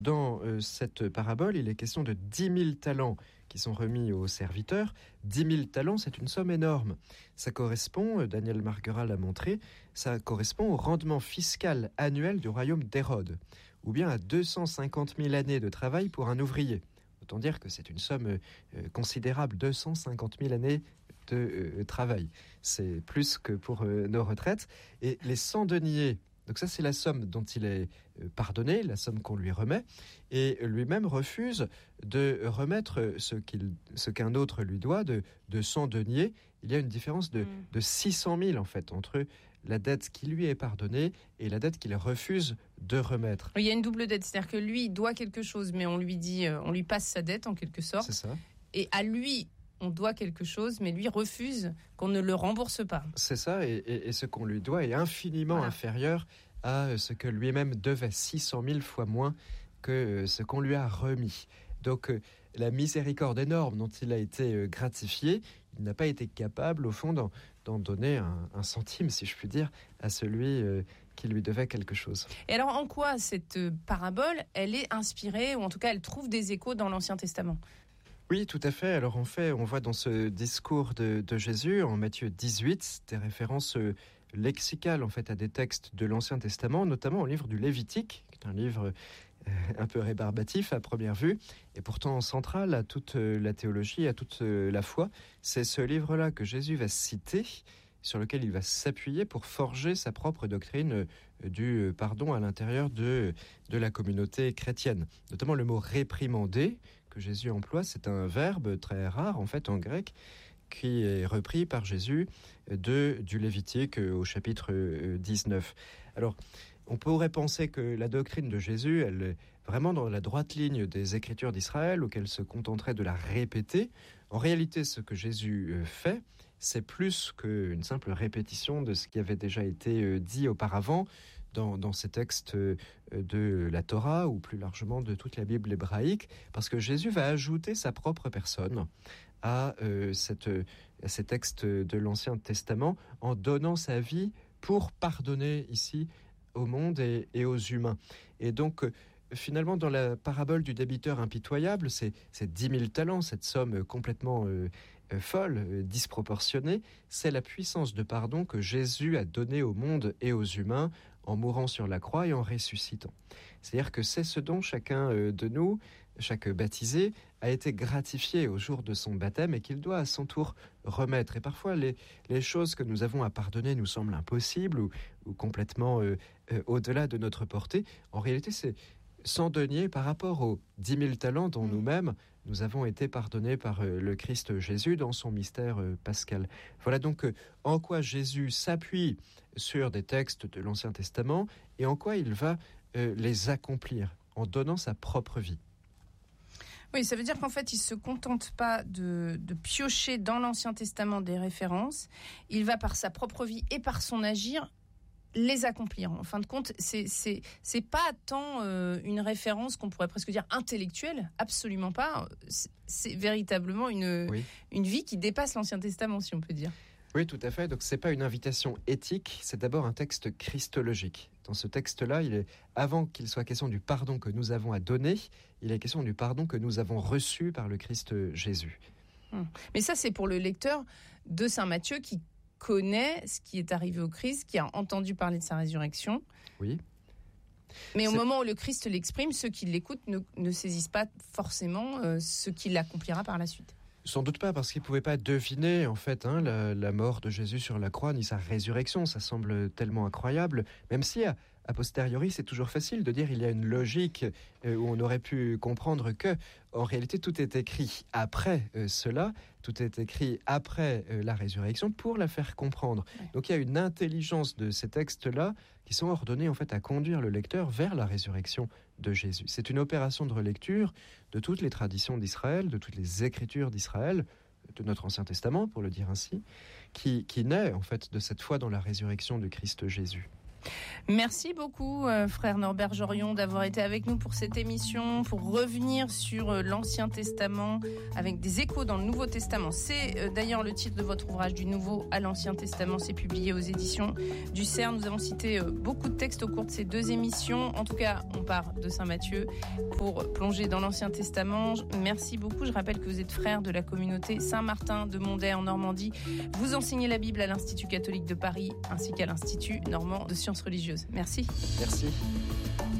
Dans cette parabole, il est question de 10 000 talents qui sont remis aux serviteurs. 10 000 talents, c'est une somme énorme. Ça correspond, Daniel Marguerat l'a montré, ça correspond au rendement fiscal annuel du royaume d'Hérode, ou bien à 250 000 années de travail pour un ouvrier. Autant dire que c'est une somme considérable, 250 000 années de travail. C'est plus que pour nos retraites. Et les 100 deniers, donc ça c'est la somme dont il est pardonné, la somme qu'on lui remet, et lui-même refuse de remettre ce qu'un autre lui doit de 100 deniers. Il y a une différence de 600 000 en fait entre la dette qui lui est pardonnée et la dette qu'il refuse de remettre. Il y a une double dette, c'est-à-dire que lui il doit quelque chose, mais on lui dit, on lui passe sa dette en quelque sorte. C'est ça. Et à lui, on doit quelque chose, mais lui refuse qu'on ne le rembourse pas. C'est ça, et ce qu'on lui doit est infiniment inférieur à ce que lui-même devait, 600 000 fois moins que ce qu'on lui a remis. Donc la miséricorde énorme dont il a été gratifié, il n'a pas été capable au fond d'en donner un centime, si je puis dire, à celui qui lui devait quelque chose. Et alors en quoi cette parabole, elle est inspirée, ou en tout cas elle trouve des échos dans l'Ancien Testament ? Oui, tout à fait. Alors en fait, on voit dans ce discours de Jésus, en Matthieu 18, des références lexicales en fait à des textes de l'Ancien Testament, notamment au livre du Lévitique, qui est un livre un peu rébarbatif à première vue, et pourtant central à toute la théologie, à toute la foi. C'est ce livre-là que Jésus va citer, sur lequel il va s'appuyer pour forger sa propre doctrine du pardon à l'intérieur de la communauté chrétienne. Notamment le mot « réprimander », que Jésus emploie, c'est un verbe très rare en fait en grec, qui est repris par Jésus du Lévitique au chapitre 19. Alors, on pourrait penser que la doctrine de Jésus, elle est vraiment dans la droite ligne des Écritures d'Israël, ou qu'elle se contenterait de la répéter. En réalité, ce que Jésus fait, c'est plus qu'une simple répétition de ce qui avait déjà été dit auparavant dans ces textes de la Torah, ou plus largement de toute la Bible hébraïque, parce que Jésus va ajouter sa propre personne à ces textes de l'Ancien Testament, en donnant sa vie pour pardonner ici au monde et aux humains. Et donc, finalement, dans la parabole du débiteur impitoyable, c'est 10 000 talents, cette somme complètement folle, disproportionnée, c'est la puissance de pardon que Jésus a donnée au monde et aux humains en mourant sur la croix et en ressuscitant. C'est-à-dire que c'est ce dont chacun de nous, chaque baptisé, a été gratifié au jour de son baptême, et qu'il doit à son tour remettre. Et parfois, les choses que nous avons à pardonner nous semblent impossibles ou complètement au-delà de notre portée. En réalité, c'est 100 deniers par rapport aux 10 000 talents dont nous-mêmes, nous avons été pardonnés par le Christ Jésus dans son mystère pascal. Voilà donc en quoi Jésus s'appuie sur des textes de l'Ancien Testament, et en quoi il va les accomplir en donnant sa propre vie. Oui, ça veut dire qu'en fait, il ne se contente pas de piocher dans l'Ancien Testament des références. Il va par sa propre vie et par son agir les accomplir. En fin de compte, c'est pas tant une référence qu'on pourrait presque dire intellectuelle, absolument pas. C'est véritablement une vie qui dépasse l'Ancien Testament, si on peut dire. Oui, tout à fait. Donc, c'est pas une invitation éthique, c'est d'abord un texte christologique. Dans ce texte-là, avant qu'il soit question du pardon que nous avons à donner, il est question du pardon que nous avons reçu par le Christ Jésus. Mais ça, c'est pour le lecteur de Saint Matthieu qui connaît ce qui est arrivé au Christ, qui a entendu parler de sa résurrection. Oui. Mais au moment où le Christ l'exprime, ceux qui l'écoutent ne saisissent pas forcément ce qu'il accomplira par la suite. Sans doute pas, parce qu'ils ne pouvaient pas deviner en fait la mort de Jésus sur la croix, ni sa résurrection. Ça semble tellement incroyable, même si a posteriori c'est toujours facile de dire il y a une logique où on aurait pu comprendre que en réalité tout est écrit après cela, tout est écrit après la résurrection pour la faire comprendre. Ouais. Donc il y a une intelligence de ces textes-là qui sont ordonnés en fait à conduire le lecteur vers la résurrection de Jésus. C'est une opération de relecture de toutes les traditions d'Israël, de toutes les écritures d'Israël, de notre Ancien Testament pour le dire ainsi, qui naît en fait de cette foi dans la résurrection de Christ Jésus. Merci beaucoup, frère Norbert Jorion, d'avoir été avec nous pour cette émission, pour revenir sur l'Ancien Testament avec des échos dans le Nouveau Testament. C'est d'ailleurs le titre de votre ouvrage, du Nouveau à l'Ancien Testament. C'est publié aux éditions du CERF. Nous avons cité beaucoup de textes au cours de ces 2 émissions. En tout cas, on part de Saint Matthieu pour plonger dans l'Ancien Testament. Merci beaucoup. Je rappelle que vous êtes frère de la communauté Saint-Martin de Monday en Normandie. Vous enseignez la Bible à l'Institut catholique de Paris ainsi qu'à l'Institut normand de sciences religieuses. Merci. Merci.